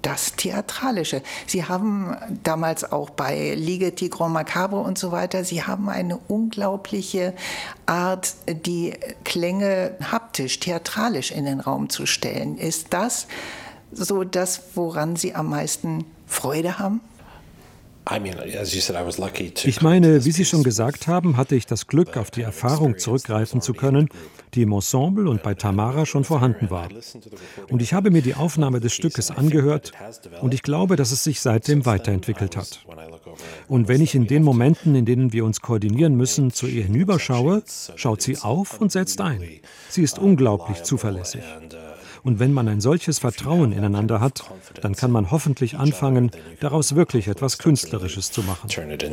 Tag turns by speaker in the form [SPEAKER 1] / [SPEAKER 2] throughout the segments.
[SPEAKER 1] das Theatralische. Sie haben damals auch bei Ligeti, Grand Macabre und so weiter, Sie haben eine unglaubliche Art, die Klänge haptisch, theatralisch in den Raum zu stellen. Ist das so das, woran Sie am meisten Freude haben?
[SPEAKER 2] Ich meine, wie Sie schon gesagt haben, hatte ich das Glück, auf die Erfahrung zurückgreifen zu können, die im Ensemble und bei Tamara schon vorhanden war. Und ich habe mir die Aufnahme des Stückes angehört und ich glaube, dass es sich seitdem weiterentwickelt hat. Und wenn ich in den Momenten, in denen wir uns koordinieren müssen, zu ihr hinüberschaue, schaut sie auf und setzt ein. Sie ist unglaublich zuverlässig. Und wenn man ein solches Vertrauen ineinander hat, dann kann man hoffentlich anfangen, daraus wirklich etwas Künstlerisches zu machen.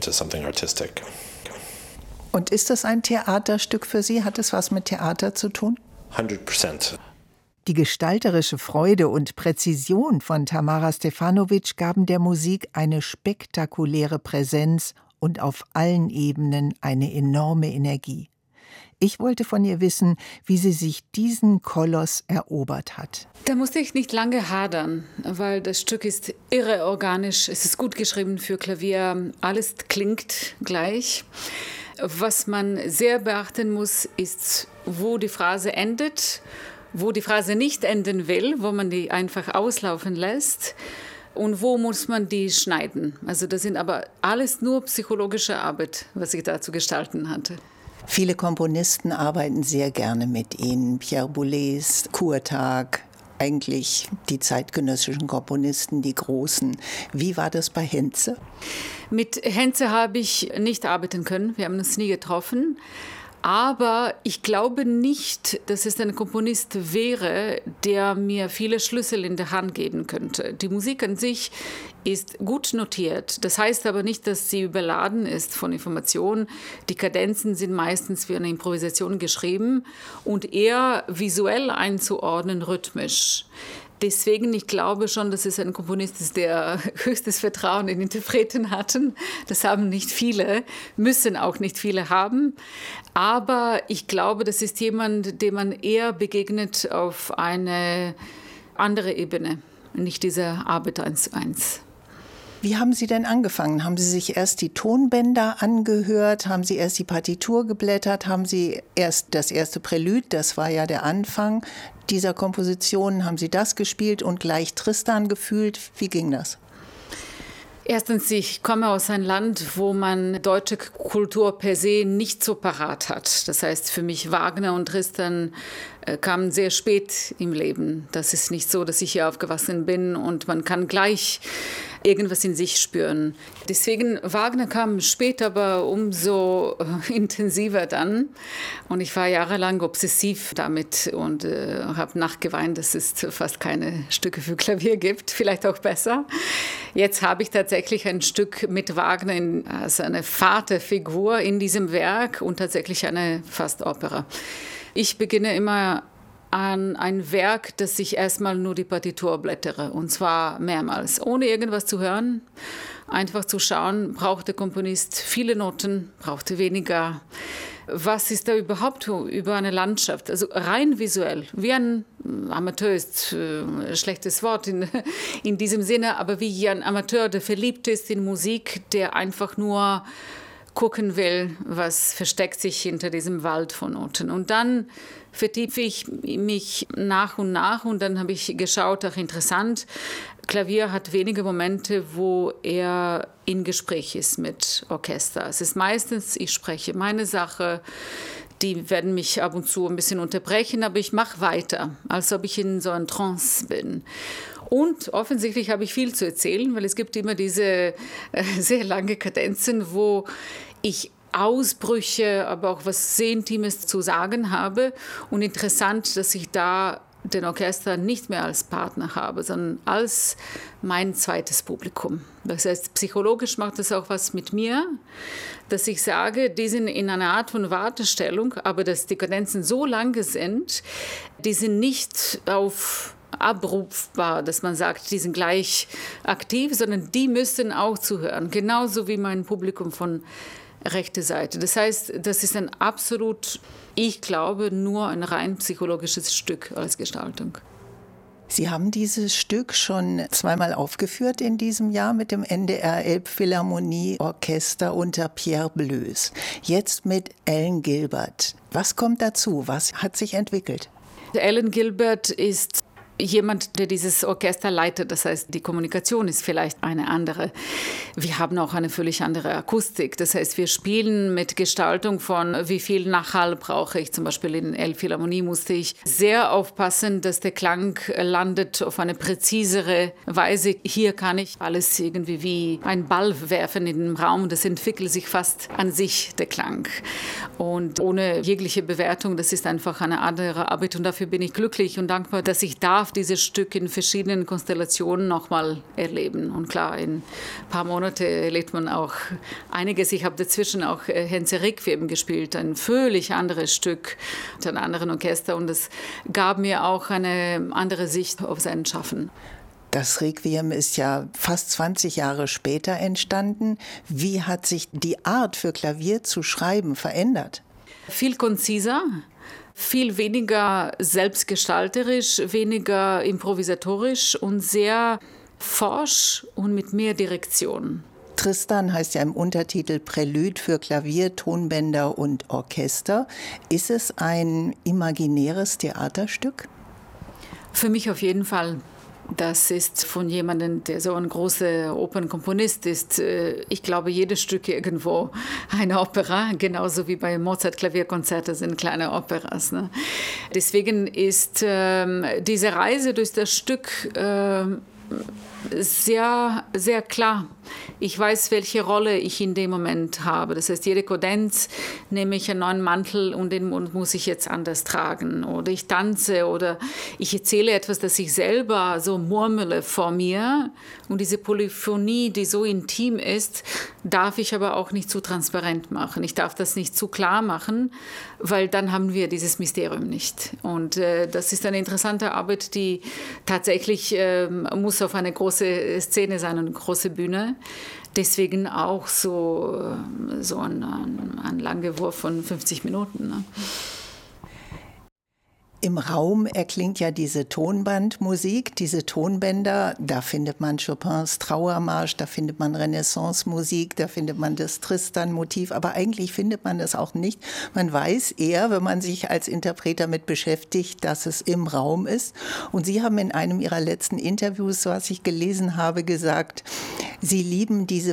[SPEAKER 1] Und ist das ein Theaterstück für Sie? Hat es was mit Theater zu tun?
[SPEAKER 3] 100%.
[SPEAKER 1] Die gestalterische Freude und Präzision von Tamara Stefanović gaben der Musik eine spektakuläre Präsenz und auf allen Ebenen eine enorme Energie. Ich wollte von ihr wissen, wie sie sich diesen Koloss erobert hat.
[SPEAKER 4] Da musste ich nicht lange hadern, weil das Stück ist irre organisch. Es ist gut geschrieben für Klavier. Alles klingt gleich. Was man sehr beachten muss, ist, wo die Phrase endet, wo die Phrase nicht enden will, wo man die einfach auslaufen lässt. Und wo muss man die schneiden? Also das sind aber alles nur psychologische Arbeit, was ich da zu gestalten hatte.
[SPEAKER 1] Viele Komponisten arbeiten sehr gerne mit Ihnen. Pierre Boulez, Kurtag, eigentlich die zeitgenössischen Komponisten, die Großen. Wie war das bei Henze?
[SPEAKER 4] Mit Henze habe ich nicht arbeiten können. Wir haben uns nie getroffen. Aber ich glaube nicht, dass es ein Komponist wäre, der mir viele Schlüssel in der Hand geben könnte. Die Musik an sich ist gut notiert. Das heißt aber nicht, dass sie überladen ist von Informationen. Die Kadenzen sind meistens für eine Improvisation geschrieben und eher visuell einzuordnen, rhythmisch. Deswegen, ich glaube schon, dass es ein Komponist ist, der höchstes Vertrauen in Interpreten hatten. Das haben nicht viele, müssen auch nicht viele haben. Aber ich glaube, das ist jemand, dem man eher begegnet auf eine andere Ebene, nicht diese Arbeit 1:1.
[SPEAKER 1] Wie haben Sie denn angefangen? Haben Sie sich erst die Tonbänder angehört? Haben Sie erst die Partitur geblättert? Haben Sie erst das erste Prälude, das war ja der Anfang dieser Komposition, haben Sie das gespielt und gleich Tristan gefühlt? Wie ging das?
[SPEAKER 4] Erstens, ich komme aus einem Land, wo man deutsche Kultur per se nicht so parat hat. Das heißt, für mich Wagner und Tristan kamen sehr spät im Leben. Das ist nicht so, dass ich hier aufgewachsen bin und man kann gleich irgendwas in sich spüren. Deswegen, Wagner kam später, aber umso intensiver dann. Und ich war jahrelang obsessiv damit und habe nachgeweint, dass es fast keine Stücke für Klavier gibt. Vielleicht auch besser. Jetzt habe ich tatsächlich ein Stück mit Wagner als eine Vaterfigur in diesem Werk und tatsächlich eine fast Opera. Ich beginne immer an ein Werk, das ich erstmal nur die Partitur blättere, und zwar mehrmals, ohne irgendwas zu hören. Einfach zu schauen, braucht der Komponist viele Noten, braucht er weniger. Was ist da überhaupt über eine Landschaft? Also rein visuell, wie ein Amateur ist ein schlechtes Wort in diesem Sinne, aber wie ein Amateur, der verliebt ist in Musik, der einfach nur gucken will, was versteckt sich hinter diesem Wald von Noten. Und dann vertiefe ich mich nach und dann habe ich geschaut, auch interessant, Klavier hat wenige Momente, wo er in Gespräch ist mit Orchester. Es ist meistens, ich spreche meine Sache, die werden mich ab und zu ein bisschen unterbrechen, aber ich mache weiter, als ob ich in so einer Trance bin. Und offensichtlich habe ich viel zu erzählen, weil es gibt immer diese sehr lange Kadenzen, wo ich Ausbrüche, aber auch was sehr Intimes zu sagen habe. Und interessant, dass ich da den Orchester nicht mehr als Partner habe, sondern als mein zweites Publikum. Das heißt, psychologisch macht das auch was mit mir, dass ich sage, die sind in einer Art von Wartestellung, aber dass die Kadenzen so lange sind, die sind nicht auf abrufbar, dass man sagt, die sind gleich aktiv, sondern die müssen auch zuhören, genauso wie mein Publikum von rechter Seite. Das heißt, das ist ein absolut, ich glaube, nur ein rein psychologisches Stück als Gestaltung.
[SPEAKER 1] Sie haben dieses Stück schon zweimal aufgeführt in diesem Jahr mit dem NDR Elbphilharmonie Orchester unter Pierre Bleus. Jetzt mit Alan Gilbert. Was kommt dazu? Was hat sich entwickelt?
[SPEAKER 4] Alan Gilbert ist jemand, der dieses Orchester leitet. Das heißt, die Kommunikation ist vielleicht eine andere. Wir haben auch eine völlig andere Akustik. Das heißt, wir spielen mit Gestaltung von, wie viel Nachhall brauche ich. Zum Beispiel in Elbphilharmonie musste ich sehr aufpassen, dass der Klang landet auf eine präzisere Weise. Hier kann ich alles irgendwie wie ein Ball werfen in den Raum. Das entwickelt sich fast an sich, der Klang. Und ohne jegliche Bewertung, das ist einfach eine andere Arbeit. Und dafür bin ich glücklich und dankbar, dass ich dieses Stück in verschiedenen Konstellationen nochmal erleben. Und klar, in ein paar Monaten erlebt man auch einiges. Ich habe dazwischen auch Henze Requiem gespielt, ein völlig anderes Stück mit einem anderen Orchester. Und es gab mir auch eine andere Sicht auf sein Schaffen.
[SPEAKER 1] Das Requiem ist ja fast 20 Jahre später entstanden. Wie hat sich die Art für Klavier zu schreiben verändert?
[SPEAKER 4] Viel konziser. Viel weniger selbstgestalterisch, weniger improvisatorisch und sehr forsch und mit mehr Direktion.
[SPEAKER 1] Tristan heißt ja im Untertitel Prälude für Klavier, Tonbänder und Orchester. Ist es ein imaginäres Theaterstück?
[SPEAKER 4] Für mich auf jeden Fall. Das ist von jemandem, der so ein großer Opernkomponist ist. Ich glaube, jedes Stück irgendwo eine Opera, genauso wie bei Mozart-Klavierkonzerte sind kleine Operas. Ne? Deswegen ist diese Reise durch das Stück sehr, sehr klar. Ich weiß, welche Rolle ich in dem Moment habe. Das heißt, jede Kadenz nehme ich einen neuen Mantel und den muss ich jetzt anders tragen. Oder ich tanze oder ich erzähle etwas, das ich selber so murmele vor mir. Und diese Polyphonie, die so intim ist, darf ich aber auch nicht zu transparent machen. Ich darf das nicht zu klar machen, weil dann haben wir dieses Mysterium nicht. Und das ist eine interessante Arbeit, die tatsächlich muss auf eine große Szene sein, eine große Bühne. Deswegen auch so ein langer Wurf von 50 Minuten. Ne?
[SPEAKER 1] Im Raum erklingt ja diese Tonbandmusik, diese Tonbänder. Da findet man Chopins Trauermarsch, da findet man Renaissance-Musik, da findet man das Tristan-Motiv. Aber eigentlich findet man das auch nicht. Man weiß eher, wenn man sich als Interpret damit beschäftigt, dass es im Raum ist. Und Sie haben in einem Ihrer letzten Interviews, was ich gelesen habe, gesagt, Sie lieben diese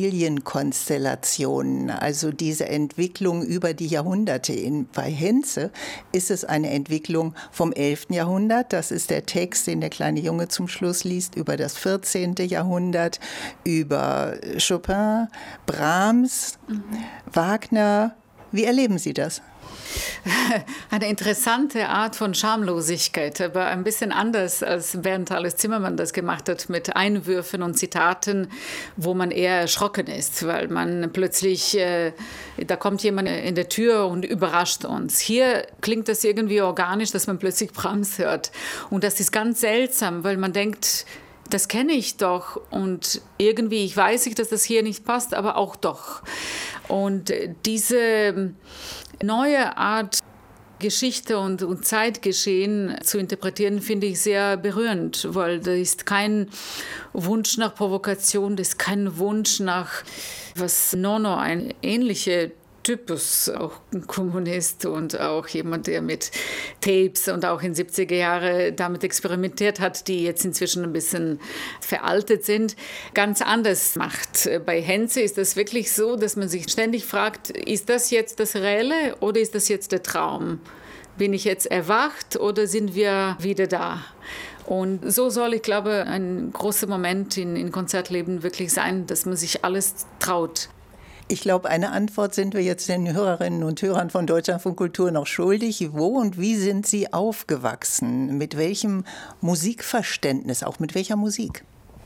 [SPEAKER 1] Familienkonstellationen, also diese Entwicklung über die Jahrhunderte. Bei Henze ist es eine Entwicklung vom 11. Jahrhundert. Das ist der Text, den der kleine Junge zum Schluss liest, über das 14. Jahrhundert, über Chopin, Brahms, Wagner. Wie erleben Sie das?
[SPEAKER 4] Eine interessante Art von Schamlosigkeit, aber ein bisschen anders, als Bernd Alles Zimmermann das gemacht hat mit Einwürfen und Zitaten, wo man eher erschrocken ist, weil man plötzlich, da kommt jemand in der Tür und überrascht uns. Hier klingt das irgendwie organisch, dass man plötzlich Brahms hört. Und das ist ganz seltsam, weil man denkt, das kenne ich doch und irgendwie, ich weiß nicht, dass das hier nicht passt, aber auch doch. Und diese neue Art, Geschichte und Zeitgeschehen zu interpretieren, finde ich sehr berührend, weil da ist kein Wunsch nach Provokation, da ist kein Wunsch nach, was Nono, ein ähnlicher Typus, auch ein Kommunist und auch jemand, der mit Tapes und auch in 70er Jahren damit experimentiert hat, die jetzt inzwischen ein bisschen veraltet sind, ganz anders macht. Bei Henze ist das wirklich so, dass man sich ständig fragt, ist das jetzt das Reelle oder ist das jetzt der Traum? Bin ich jetzt erwacht oder sind wir wieder da? Und so soll, ich glaube, ein großer Moment in Konzertleben wirklich sein, dass man sich alles traut.
[SPEAKER 1] Ich glaube, eine Antwort sind wir jetzt den Hörerinnen und Hörern von Deutschlandfunk Kultur noch schuldig. Wo und wie sind Sie aufgewachsen? Mit welchem Musikverständnis, auch mit welcher Musik?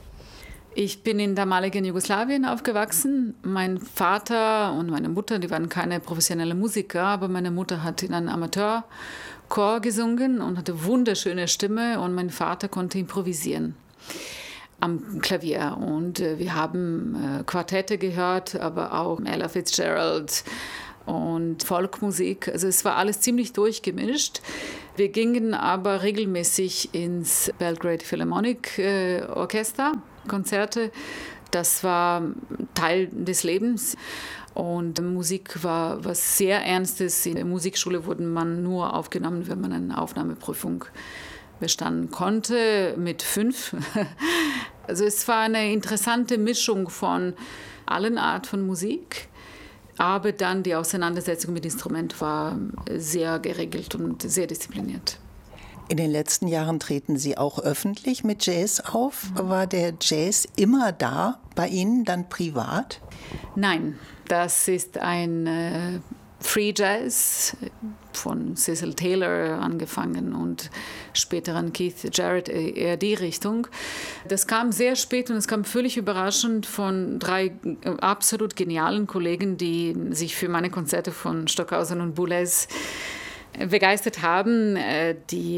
[SPEAKER 4] Ich bin in damaligen Jugoslawien aufgewachsen. Mein Vater und meine Mutter, die waren keine professionellen Musiker, aber meine Mutter hat in einem Amateurchor gesungen und hatte wunderschöne Stimme und mein Vater konnte improvisieren am Klavier. Und wir haben Quartette gehört, aber auch Ella Fitzgerald und Folkmusik. Also es war alles ziemlich durchgemischt. Wir gingen aber regelmäßig ins Belgrade Philharmonic Orchester, Konzerte. Das war Teil des Lebens. Und Musik war was sehr Ernstes. In der Musikschule wurde man nur aufgenommen, wenn man eine Aufnahmeprüfung bestanden konnte, mit 5. Also es war eine interessante Mischung von allen Arten von Musik. Aber dann die Auseinandersetzung mit dem Instrument war sehr geregelt und sehr diszipliniert.
[SPEAKER 1] In den letzten Jahren treten Sie auch öffentlich mit Jazz auf. War der Jazz immer da bei Ihnen, dann privat?
[SPEAKER 4] Nein, das ist ein Free Jazz von Cecil Taylor angefangen und später an Keith Jarrett, eher die Richtung. Das kam sehr spät und es kam völlig überraschend von 3 absolut genialen Kollegen, die sich für meine Konzerte von Stockhausen und Boulez begeistert haben, die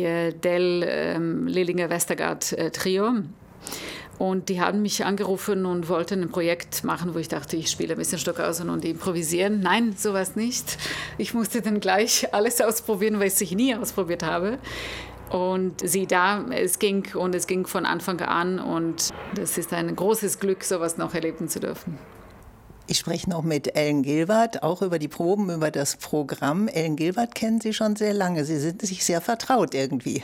[SPEAKER 4] Dell-Lillinger-Westergaard-Trio. Und die haben mich angerufen und wollten ein Projekt machen, wo ich dachte, ich spiele ein bisschen Stockhausen und improvisieren. Nein, sowas nicht. Ich musste dann gleich alles ausprobieren, was ich nie ausprobiert habe. Und es ging von Anfang an. Und das ist ein großes Glück, sowas noch erleben zu dürfen.
[SPEAKER 1] Ich spreche noch mit Ellen Gilbert, auch über die Proben, über das Programm. Ellen Gilbert kennen Sie schon sehr lange. Sie sind sich sehr vertraut irgendwie.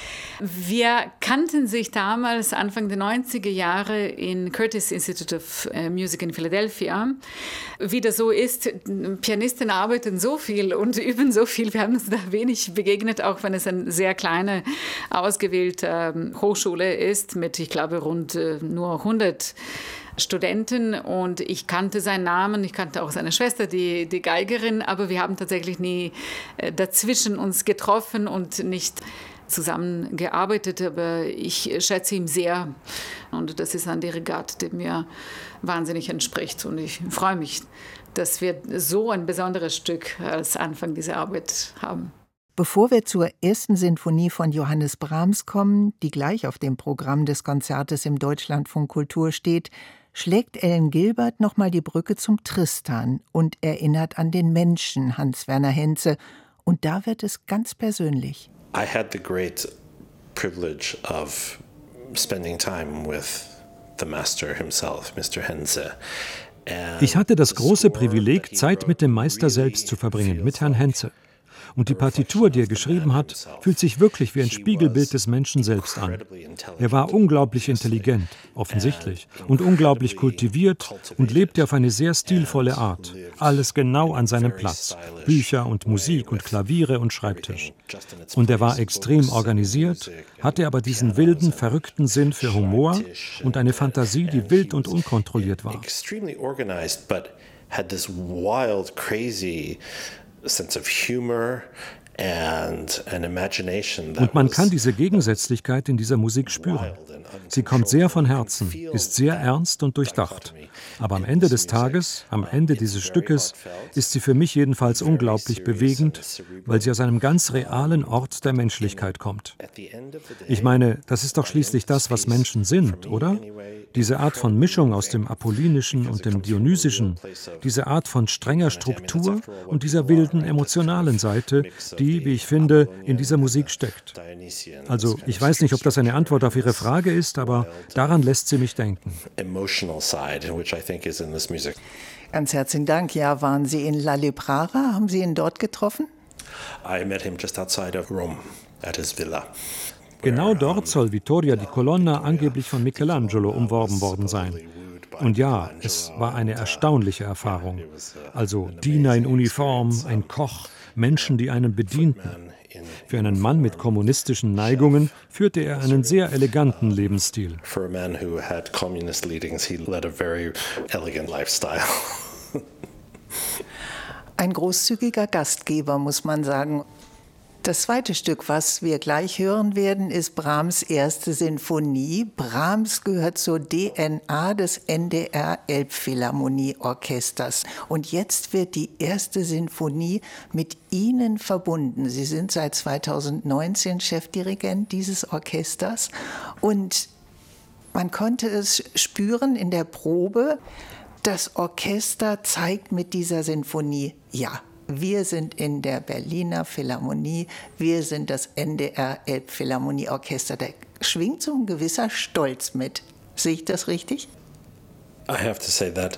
[SPEAKER 4] Wir kannten sich damals Anfang der 90er Jahre in Curtis Institute of Music in Philadelphia. Wie das so ist, Pianisten arbeiten so viel und üben so viel. Wir haben uns da wenig begegnet, auch wenn es eine sehr kleine, ausgewählte Hochschule ist mit, ich glaube, rund nur 100 Studenten, und ich kannte seinen Namen, ich kannte auch seine Schwester, die Geigerin, aber wir haben tatsächlich nie dazwischen uns getroffen und nicht zusammengearbeitet, aber ich schätze ihn sehr und das ist ein Dirigat, der mir wahnsinnig entspricht und ich freue mich, dass wir so ein besonderes Stück als Anfang dieser Arbeit haben.
[SPEAKER 1] Bevor wir zur ersten Sinfonie von Johannes Brahms kommen, die gleich auf dem Programm des Konzertes im Deutschlandfunk Kultur steht, schlägt Ellen Gilbert nochmal die Brücke zum Tristan und erinnert an den Menschen Hans-Werner Henze. Und da wird es ganz persönlich.
[SPEAKER 3] I had the great privilege of spending time with the master himself, Mr. Henze.
[SPEAKER 2] Ich hatte das große Privileg, Zeit mit dem Meister selbst zu verbringen, mit Herrn Henze. Und die Partitur, die er geschrieben hat, fühlt sich wirklich wie ein Spiegelbild des Menschen selbst an. Er war unglaublich intelligent, offensichtlich, und unglaublich kultiviert und lebte auf eine sehr stilvolle Art. Alles genau an seinem Platz. Bücher und Musik und Klaviere und Schreibtisch. Und er war extrem organisiert, hatte aber diesen wilden, verrückten Sinn für Humor und eine Fantasie, die wild und unkontrolliert war.
[SPEAKER 3] Sense of humor and an imagination.
[SPEAKER 2] Und man kann diese Gegensätzlichkeit in dieser Musik spüren. Sie kommt sehr von Herzen, ist sehr ernst und durchdacht. Aber am Ende des Tages, am Ende dieses Stückes, ist sie für mich jedenfalls unglaublich bewegend, weil sie aus einem ganz realen Ort der Menschlichkeit kommt. Ich meine, das ist doch schließlich das, was Menschen sind, oder? Diese Art von Mischung aus dem Apollinischen und dem Dionysischen, diese Art von strenger Struktur und dieser wilden, emotionalen Seite, die, wie ich finde, in dieser Musik steckt. Also, ich weiß nicht, ob das eine Antwort auf Ihre Frage ist, aber daran lässt sie mich denken.
[SPEAKER 1] Ganz herzlichen Dank. Ja, waren Sie in La Librara? Haben Sie ihn dort getroffen?
[SPEAKER 3] I met him just outside of Rome at his villa.
[SPEAKER 2] Genau dort soll Vittoria di Colonna angeblich von Michelangelo umworben worden sein. Und ja, es war eine erstaunliche Erfahrung. Also Diener in Uniform, ein Koch, Menschen, die einen bedienten. Für einen Mann mit kommunistischen Neigungen führte er einen sehr eleganten Lebensstil.
[SPEAKER 3] For a man who had communist leanings, he led a very elegant lifestyle.
[SPEAKER 1] Ein großzügiger Gastgeber, muss man sagen. Das zweite Stück, was wir gleich hören werden, ist Brahms' erste Sinfonie. Brahms gehört zur DNA des NDR Elbphilharmonieorchesters. Und jetzt wird die erste Sinfonie mit Ihnen verbunden. Sie sind seit 2019 Chefdirigent dieses Orchesters. Und man konnte es spüren in der Probe. Das Orchester zeigt mit dieser Sinfonie, ja, wir sind in der Berliner Philharmonie, wir sind das NDR Elbphilharmonieorchester. Da schwingt so ein gewisser Stolz mit. Sehe ich das richtig?
[SPEAKER 3] I have to say that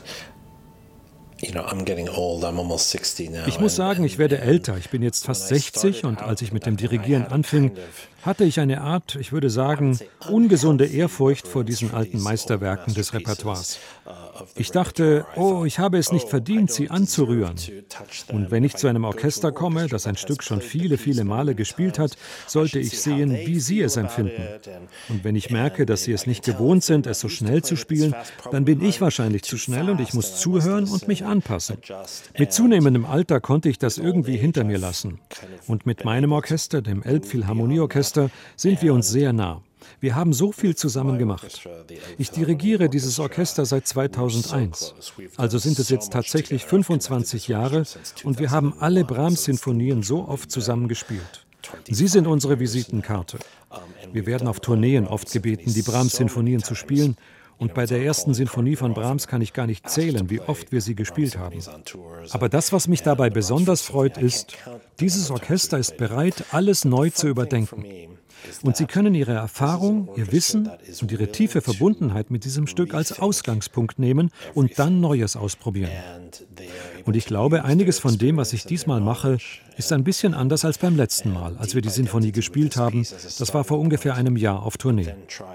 [SPEAKER 3] I'm getting old. I'm almost 60 now.
[SPEAKER 2] Ich muss sagen, ich werde älter. Ich bin jetzt fast 60 und als ich mit dem Dirigieren anfing, hatte ich eine Art, ich würde sagen, ungesunde Ehrfurcht vor diesen alten Meisterwerken des Repertoires. Ich dachte, ich habe es nicht verdient, sie anzurühren. Und wenn ich zu einem Orchester komme, das ein Stück schon viele, viele Male gespielt hat, sollte ich sehen, wie sie es empfinden. Und wenn ich merke, dass sie es nicht gewohnt sind, es so schnell zu spielen, dann bin ich wahrscheinlich zu schnell und ich muss zuhören und mich anpassen. Mit zunehmendem Alter konnte ich das irgendwie hinter mir lassen. Und mit meinem Orchester, dem Elbphilharmonieorchester, sind wir uns sehr nah. Wir haben so viel zusammen gemacht. Ich dirigiere dieses Orchester seit 2001. Also sind es jetzt tatsächlich 25 Jahre und wir haben alle Brahms-Sinfonien so oft zusammen gespielt. Sie sind unsere Visitenkarte. Wir werden auf Tourneen oft gebeten, die Brahms-Sinfonien zu spielen. Und bei der ersten Sinfonie von Brahms kann ich gar nicht zählen, wie oft wir sie gespielt haben. Aber das, was mich dabei besonders freut, ist, dieses Orchester ist bereit, alles neu zu überdenken. Und sie können ihre Erfahrung, ihr Wissen und ihre tiefe Verbundenheit mit diesem Stück als Ausgangspunkt nehmen und dann Neues ausprobieren. Und ich glaube, einiges von dem, was ich diesmal mache, ist ein bisschen anders als beim letzten Mal, als wir die Sinfonie gespielt haben. Das war vor ungefähr einem Jahr auf Tournee.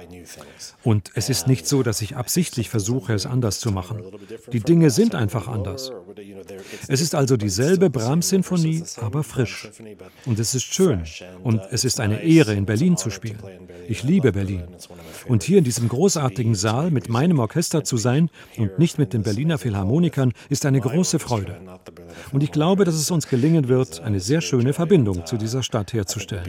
[SPEAKER 2] Und es ist nicht so, dass ich absichtlich versuche, es anders zu machen. Die Dinge sind einfach anders. Es ist also dieselbe Brahms-Sinfonie, aber frisch. Und es ist schön. Und es ist eine Ehre, in Berlin zu spielen. Ich liebe Berlin. Und hier in diesem großartigen Saal mit meinem Orchester zu sein und nicht mit den Berliner Philharmonikern ist eine große Freude. Und ich glaube, dass es uns gelingen wird, eine sehr schöne Verbindung zu dieser Stadt herzustellen.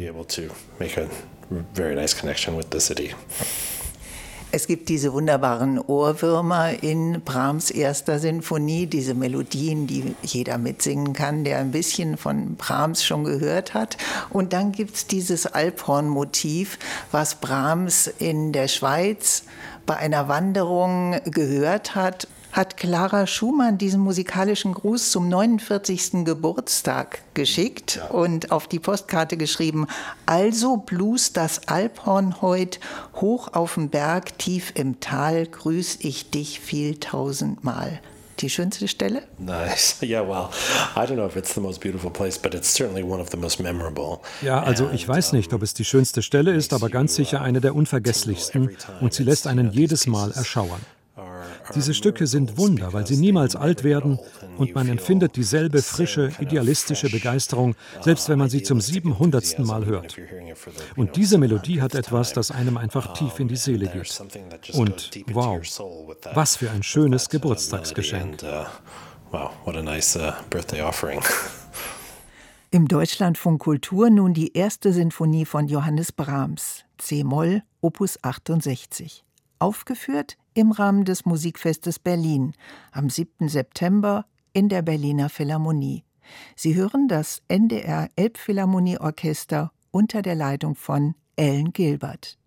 [SPEAKER 1] Es gibt diese wunderbaren Ohrwürmer in Brahms erster Sinfonie, diese Melodien, die jeder mitsingen kann, der ein bisschen von Brahms schon gehört hat. Und dann gibt es dieses Alphorn-Motiv, was Brahms in der Schweiz bei einer Wanderung gehört hat. Hat Clara Schumann diesen musikalischen Gruß zum 49. Geburtstag geschickt und auf die Postkarte geschrieben: Also blust das Alphorn heut, hoch auf dem Berg, tief im Tal, grüß ich dich viel tausendmal. Die schönste Stelle?
[SPEAKER 3] Nice. Yeah, well, I don't know if it's the most beautiful place, but it's certainly one of the most memorable.
[SPEAKER 2] Ja, also ich weiß nicht, ob es die schönste Stelle ist, aber ganz sicher eine der unvergesslichsten und sie lässt einen jedes Mal erschauern. Diese Stücke sind Wunder, weil sie niemals alt werden und man empfindet dieselbe frische, idealistische Begeisterung, selbst wenn man sie zum 700. Mal hört. Und diese Melodie hat etwas, das einem einfach tief in die Seele geht. Und wow, was für ein schönes Geburtstagsgeschenk.
[SPEAKER 3] Wow, what a nice birthday offering.
[SPEAKER 1] Im Deutschlandfunk Kultur nun die erste Sinfonie von Johannes Brahms, C-Moll, Opus 68. Aufgeführt im Rahmen des Musikfestes Berlin am 7. September in der Berliner Philharmonie. Sie hören das NDR Elbphilharmonieorchester unter der Leitung von Ellen Gilbert.